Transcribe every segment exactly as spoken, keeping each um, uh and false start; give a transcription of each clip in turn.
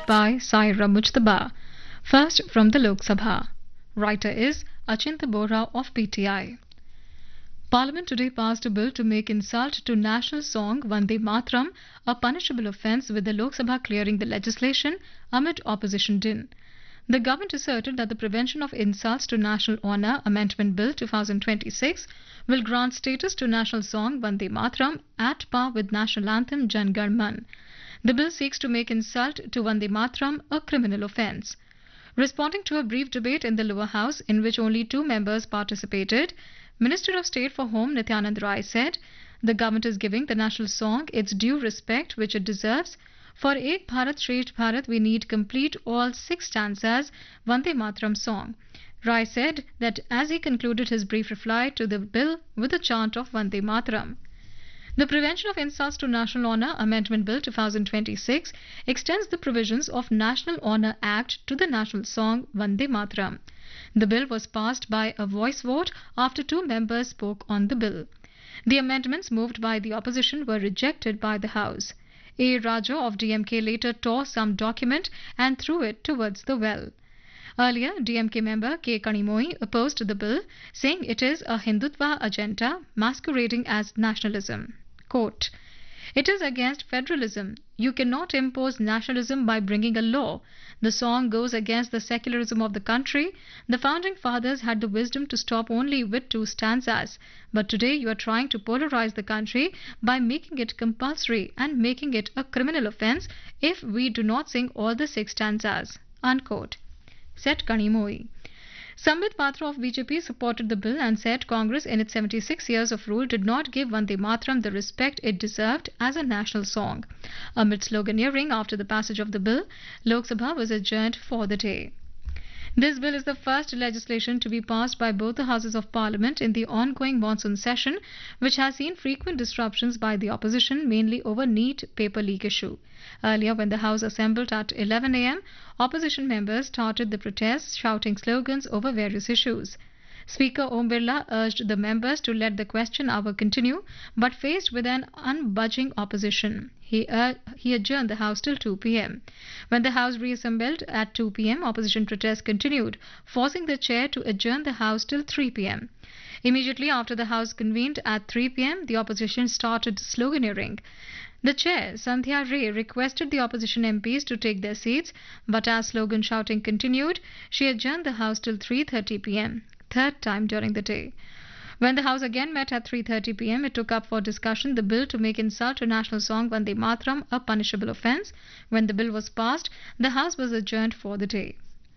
read by Saira Mujtaba. First from the Lok Sabha. Writer is Achintya Bora of P T I. Parliament today passed a bill to make insult to national song Vande Mataram a punishable offence, with the Lok Sabha clearing the legislation amid opposition din. The government asserted that the Prevention of Insults to National Honour Amendment Bill twenty twenty-six will grant status to national song Vande Mataram at par with national anthem Jan Gan Man. The bill seeks to make insult to Vande Mataram a criminal offence. Responding to a brief debate in the lower house in which only two members participated, Minister of State for Home Nityanand Rai said the government is giving the national song its due respect which it deserves. For Ek Bharat Shresth Bharat we need complete all six stanzas Vande Mataram song. Rai said that as he concluded his brief reply to the bill with a chant of Vande Mataram. The Prevention of Insults to National Honour Amendment Bill twenty twenty-six extends the provisions of National Honour Act to the national song Vande Mataram. The bill was passed by a voice vote after two members spoke on the bill. The amendments moved by the opposition were rejected by the House. A. Raja of D M K later tore some document and threw it towards the well. Earlier, D M K member K. Kanimoi opposed the bill, saying it is a Hindutva agenda masquerading as nationalism. Quote, "It is against federalism. You cannot impose nationalism by bringing a law. The song goes against the secularism of the country. The founding fathers had the wisdom to stop only with two stanzas. But today you are trying to polarize the country by making it compulsory and making it a criminal offence if we do not sing all the six stanzas." Unquote, said Kanimoi. Sambit Patra of B J P supported the bill and said Congress in its seventy-six years of rule did not give Vande Mataram the respect it deserved as a national song. Amid sloganeering after the passage of the bill, Lok Sabha was adjourned for the day. This bill is the first legislation to be passed by both the Houses of Parliament in the ongoing monsoon session, which has seen frequent disruptions by the opposition, mainly over NEET paper leak issue. Earlier, when the House assembled at eleven a m, opposition members started the protests, shouting slogans over various issues. Speaker Om Birla urged the members to let the question hour continue, but faced with an unbudging opposition. He, uh, he adjourned the House till two p m. When the House reassembled at two p m, opposition protests continued, forcing the chair to adjourn the House till three p m. Immediately after the House convened at three p m, the opposition started sloganeering. The chair, Sandhya Ray, requested the opposition M Ps to take their seats, but as slogan shouting continued, she adjourned the House till three thirty p m, third time during the day. When the House again met at three thirty p m, it took up for discussion the bill to make insult to national song Vande Mataram a punishable offence. When the bill was passed, the House was adjourned for the day.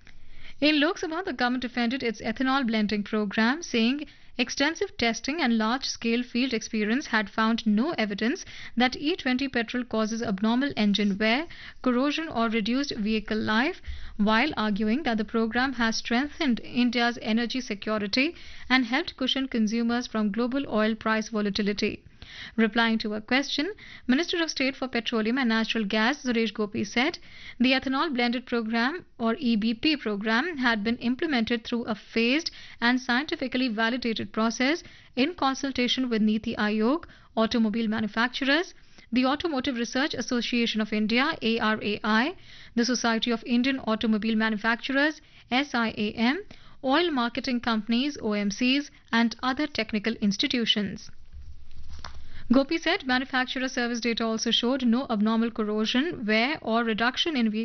In Lok Sabha, the government defended its ethanol blending program, saying extensive testing and large-scale field experience had found no evidence that E twenty petrol causes abnormal engine wear, corrosion or reduced vehicle life, while arguing that the program has strengthened India's energy security and helped cushion consumers from global oil price volatility. Replying to a question, Minister of State for Petroleum and Natural Gas Suresh Gopi said the ethanol blended program or E B P program had been implemented through a phased and scientifically validated process in consultation with Niti Aayog, automobile manufacturers, the Automotive Research Association of India A R A I, the Society of Indian Automobile Manufacturers S I A M, oil marketing companies O M Cs and other technical institutions. Gopi said manufacturer service data also showed no abnormal corrosion, wear or reduction in vehicle